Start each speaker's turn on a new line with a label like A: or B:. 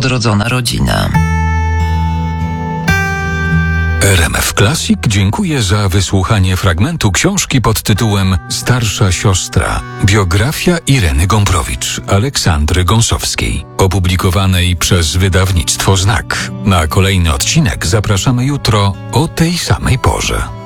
A: odrodzona rodzina.
B: RMF Classic dziękuję za wysłuchanie fragmentu książki pod tytułem Starsza siostra. Biografia Ireny Gombrowicz, Aleksandry Gąsowskiej, opublikowanej przez wydawnictwo Znak. Na kolejny odcinek zapraszamy jutro o tej samej porze.